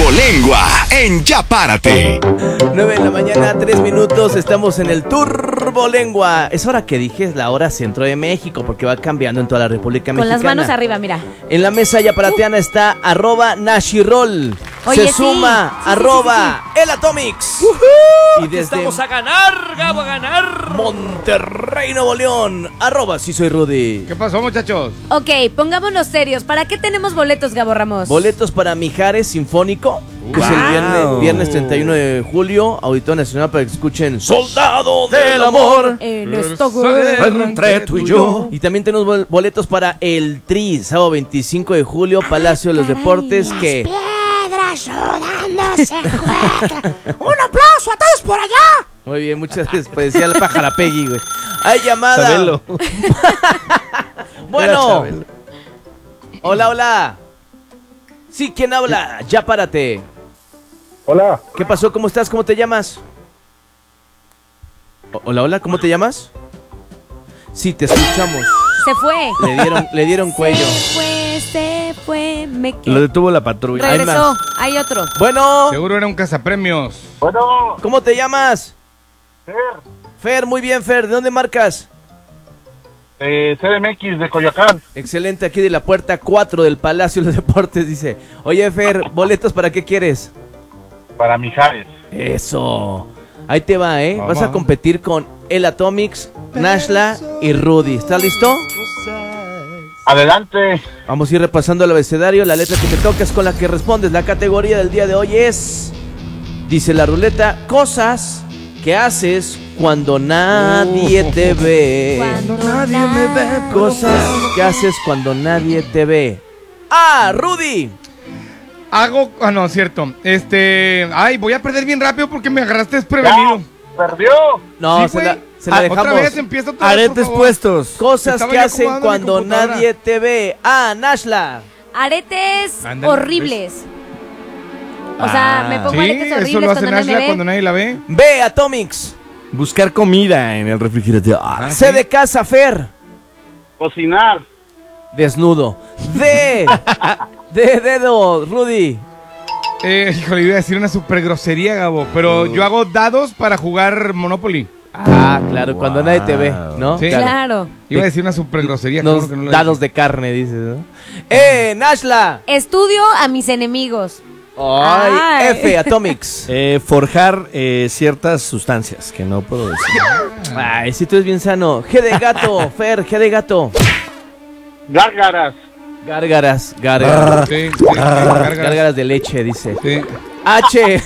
Turbolengua en Ya Párate. 9 de la mañana, 3 minutos, estamos en el Turbolengua. Es hora que dije, es la hora centro de México, porque va cambiando en toda la República Mexicana. Con las manos arriba, mira. En la mesa yaparateana está @Nashirol. Oye, Se suma sí, El Atomics. Y desde Estamos a ganar, Gabo, a ganar. Monterrey, Nuevo León, @Sí Soy Rudy. ¿Qué pasó, muchachos? Ok, pongámonos serios. ¿Para qué tenemos boletos, Gabo Ramos? Boletos para Mijares Sinfónico, que es el viernes 31 de julio, Auditorio Nacional, para que escuchen Soldado del Amor. En esta guerra Entre tú y yo. Y también tenemos boletos para el Tri, sábado 25 de julio, Palacio de los Deportes, que... Piedras sudando se encuentran. ¡Un aplauso a todos por allá! Muy bien, muchas gracias. Parecía el pajarapegui, güey. Hay llamada. Sabelo. Bueno. Hola, hola. Sí, ¿quién habla? Ya párate. Hola, ¿Qué pasó? ¿Cómo estás? ¿Cómo te llamas? Hola, hola, ¿cómo te llamas? Sí, te escuchamos. Se fue. Le dieron cuello. Se fue, me quedé. Lo detuvo la patrulla. Hay Regresó, más. hay otro. Bueno, Seguro era un cazapremios. bueno, ¿cómo te llamas? Fer, Fer, muy bien, Fer. ¿De dónde marcas? CDMX de Coyoacán. Excelente, aquí de la puerta 4 del Palacio de los Deportes, dice. Oye, Fer, ¿boletos para qué quieres? Para Mijares. Eso. Ahí te va, ¿eh? Vamos. Vas a competir con El Atomics, Nashla y Rudy. ¿Estás listo? Adelante. Vamos a ir repasando el abecedario. La letra que te toca es con la que respondes. La categoría del día de hoy es... Dice la ruleta, cosas que haces cuando nadie te ve. Cuando nadie me ve. Cosas que haces cuando nadie te ve. ¡Ah, Rudy! Hago... Ah, no, cierto. Ay, voy a perder bien rápido porque me agarraste desprevenido. Ya, perdió. No, Sí, güey. se la dejamos. Otra vez, empieza otra vez, Aretes por favor. puestos. Cosas Estaba que yo hacen acomodando mi cuando computadora. nadie te ve. Ah, Nashla. Aretes Ándale, horribles. O sea, me pongo Sí, aretes eso horribles lo hace cuando nadie me Nashla ve. cuando nadie la ve. B, Atomics. Buscar comida en el refrigerador. C de casa, Fer. Cocinar. Desnudo. D. De dedo, Rudy. Híjole, iba a decir una super grosería, Gabo, pero yo hago dados para jugar Monopoly. Ah, claro, cuando nadie te ve, ¿no? Sí. Claro. Iba a decir una super grosería. Los que no lo dados dije. de carne, dices, ¿no? Nashla. Estudio a mis enemigos. Ay, Ay. F, Atomics. Forjar ciertas sustancias que no puedo decir. Ay, si tú eres bien sano. G de gato, Fer, G de gato. Gárgaras. Gárgaras, Sí, gárgaras. gárgaras. Gárgaras de leche, dice. Sí. H.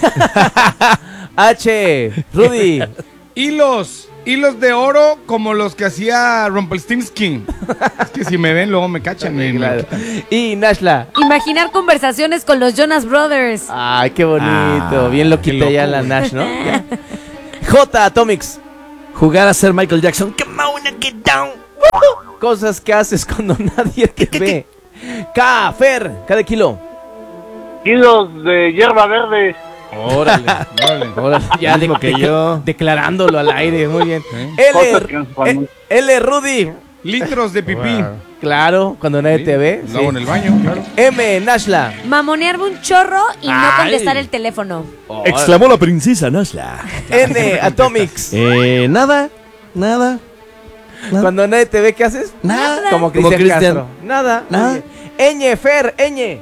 H, Rudy. Hilos de oro como los que hacía Rumpelstiltskin. Es que si me ven luego me cachan. Claro. Y Nashla. Imaginar conversaciones con los Jonas Brothers. Ay, qué bonito. Bien lo qué quita ya loco, la güey. Nash, ¿no? Ya. J, Atomics. Jugar a ser Michael Jackson. Come on, get down. Cosas que haces cuando nadie te ve. K, Fer, K de kilo. Kilos de hierba verde. Órale, órale. Ya Mismo que yo. declarándolo al aire, muy bien. Cosas que nos ponemos. L, Rudy. Litros de pipí. Claro, cuando nadie te ve. Lo hago en el baño, claro. M, Nashla. Mamonearme un chorro y no contestar el teléfono. Exclamó la princesa Nashla. N, Atomics. Nada. Cuando nadie te ve, ¿qué haces? Nada. Como Como Cristian Cristian. Castro. Nada. Nada. Ñ, Fer, Ñ.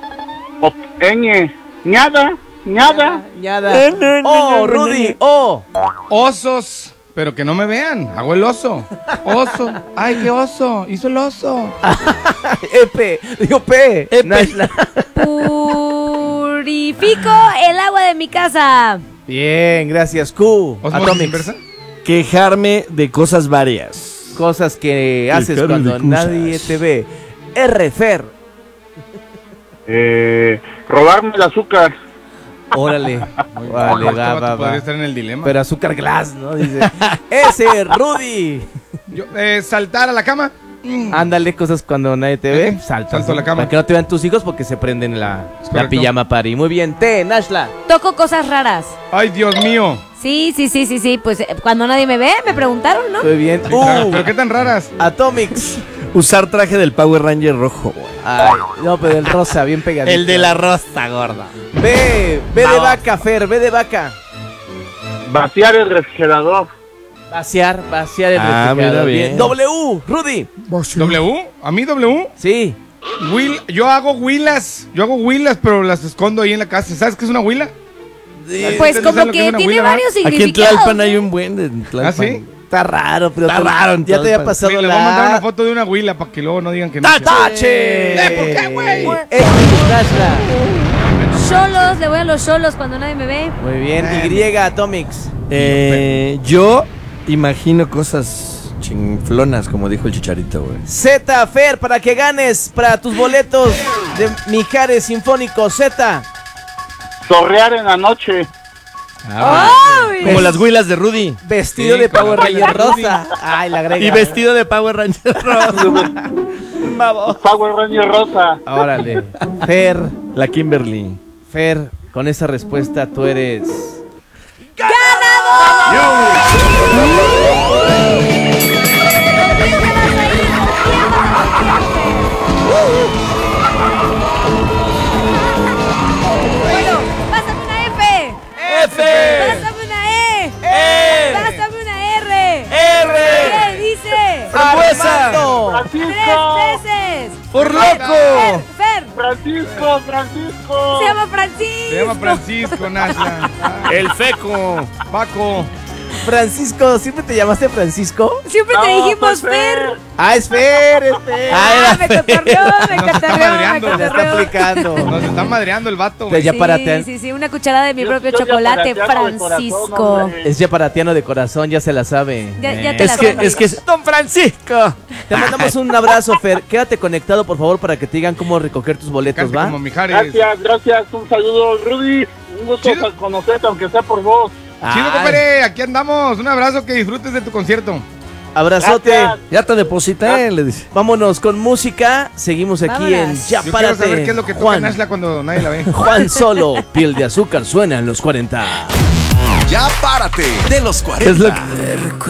Ñ. Nada. Nada. Nada. O, Rudy, O. Osos. Pero que no me vean. Hago el oso. Oso. Ay, qué oso. Hizo el oso. P. Nashla. Purifico el agua de mi casa. Bien, gracias. Q, ¿Osmosis Atomics. inversa? Quejarme de cosas varias. Cosas que haces Quejarme cuando de cosas. nadie te ve. R, Fer. Robarme el azúcar. Órale. Órale, Este va, vato va, podría va. estar en el dilema. Pero azúcar glass, ¿no? Dice. S, Rudy. Saltar a la cama. Ándale, cosas cuando nadie te ve. Saltas, Salto a la ¿no? cama. Para que no te vean tus hijos porque se prenden la correcto. pijama party. Muy bien. T, Nashla. Toco cosas raras. Ay, Dios mío. Sí. Pues cuando nadie me ve, me preguntaron, ¿no? Muy bien. ¿Pero qué tan raras? Atomics. Usar traje del Power Ranger rojo, güey. Ay, no, pero el rosa, bien pegadito. El de la rosa, gorda. B de vaca, Fer, B de vaca. Vaciar el refrigerador. Vaciar el Ah, refrigerador. mira bien. W, Rudy. ¿W? ¿A mí W? Sí. Yo hago huilas, pero las escondo ahí en la casa. ¿Sabes qué es una huila? Pues ¿Ustedes como saben lo que es que una tiene huila, varios Aquí en significados. Tlalpan hay un buen de Tlalpan. ¿Ah, sí? Está raro, pero Está raro, ya te había entonces. pasado Le voy a mandar una la foto de una huila para que luego no digan que no. ¡Tache! ¿Por qué, güey? Nashla. Cholos, le voy a los cholos cuando nadie me ve. Muy bien, Y, Atomics. Yo imagino cosas chinflonas, como dijo el Chicharito, güey. Z, Fer, para que ganes para tus boletos de Mijares Sinfónico. Z. Zorrear en la noche. ¡Ay! Como las huilas de Rudy. Vestido Sí, de con Power la Ranger huila. rosa. Ay, la agrega. Y vestido de Power Ranger rojo. Power Ranger rosa. Órale. Fer, La Kimberly. Fer, con esa respuesta tú eres... Bueno, pásame una F. Pásame una E. Pásame una R. ¿Qué dice? ¡Armando! Francisco. Tres veces. ¡Por Fer, loco! Fer. Francisco. Se llama Francisco. Se llama Francisco, Nashla. El feco. Paco. Francisco, ¿siempre te llamaste Francisco? Siempre te No, dijimos pues, Fer. Ah, es Fer, es Fer. Ah, me cotorreó, me Nos está cotorreó, me madreando, Te está cotorreó. aplicando. Nos está madreando el vato, Pues güey. ya párate. Sí, una cucharada de mi Yo- propio yo ya chocolate, para ti hago de Francisco. corazón, hombre. Es yaparatiano de corazón, ya se la sabe. Ya te la Es que es Don Francisco. Te mandamos un abrazo, Fer. Quédate conectado, por favor, para que te digan cómo recoger tus boletos, Casi ¿va? como Mijares. Gracias. Un saludo, Rudy. Un gusto Chido. conocerte, aunque sea por vos. Chido, Ay, compadre, aquí andamos. Un abrazo, que disfrutes de tu concierto. abrazote. Gracias. Ya te deposité, le dice. Vámonos con música. Seguimos aquí Vámonos. en Ya Yo quiero Párate. saber qué es lo que toca Juan, Nashla cuando nadie la ve. Juan Solo, Piel de Azúcar suena en los 40. Ya párate de los 40. Es lo que...